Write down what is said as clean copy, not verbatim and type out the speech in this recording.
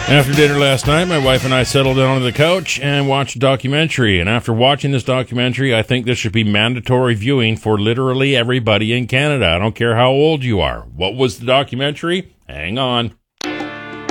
After dinner last night, my wife and I settled down on the couch and watched a documentary. And after watching this documentary, I think this should be mandatory viewing for literally everybody in Canada. I don't care how old you are. What was the documentary? Hang on.